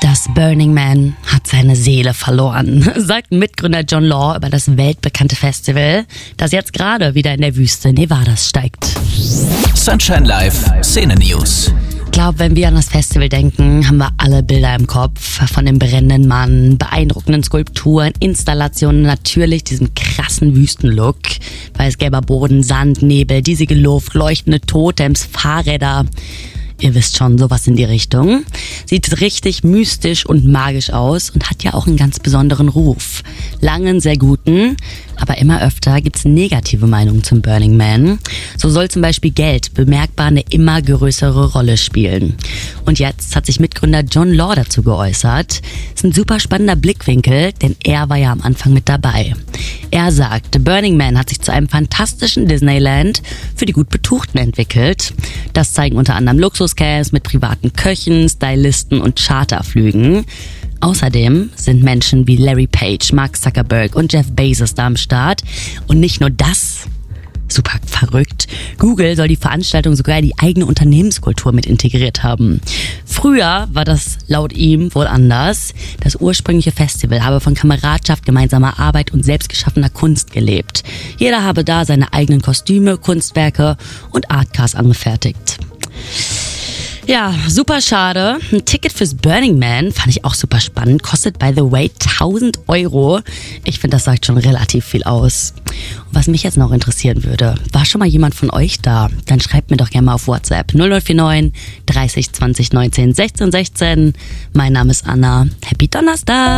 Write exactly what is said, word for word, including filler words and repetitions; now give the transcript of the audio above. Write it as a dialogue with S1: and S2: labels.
S1: Das Burning Man hat seine Seele verloren, sagt Mitgründer John Law über das weltbekannte Festival, das jetzt gerade wieder in der Wüste Nevadas steigt.
S2: Sunshine Live Szene News.
S1: Ich glaube, wenn wir an das Festival denken, haben wir alle Bilder im Kopf. Von dem brennenden Mann, beeindruckenden Skulpturen, Installationen, natürlich diesem krassen Wüstenlook. Weißgelber Boden, Sand, Nebel, diesige Luft, leuchtende Totems, Fahrräder. Ihr wisst schon, sowas in die Richtung. Sieht richtig mystisch und magisch aus und hat ja auch einen ganz besonderen Ruf. Langen, sehr guten, aber immer öfter gibt's negative Meinungen zum Burning Man. So soll zum Beispiel Geld bemerkbar eine immer größere Rolle spielen. Und jetzt hat sich Mitgründer John Law dazu geäußert. Ist ein super spannender Blickwinkel, denn er war ja am Anfang mit dabei. Er sagt, Burning Man hat sich zu einem fantastischen Disneyland für die gut Betuchten entwickelt. Das zeigen unter anderem Luxuscamps mit privaten Köchen, Stylisten und Charterflügen. Außerdem sind Menschen wie Larry Page, Mark Zuckerberg und Jeff Bezos da am Start. Und nicht nur das, super verrückt, Google soll die Veranstaltung sogar in die eigene Unternehmenskultur mit integriert haben. Früher war das laut ihm wohl anders. Das ursprüngliche Festival habe von Kameradschaft, gemeinsamer Arbeit und selbstgeschaffener Kunst gelebt. Jeder habe da seine eigenen Kostüme, Kunstwerke und Artcars angefertigt. Ja, super schade. Ein Ticket fürs Burning Man fand ich auch super spannend. Kostet, by the way, tausend Euro. Ich finde, das sagt schon relativ viel aus. Und was mich jetzt noch interessieren würde, war schon mal jemand von euch da? Dann schreibt mir doch gerne mal auf WhatsApp null null vier neun dreißig zwanzig neunzehn sechzehn sechzehn. Mein Name ist Anna. Happy Donnerstag!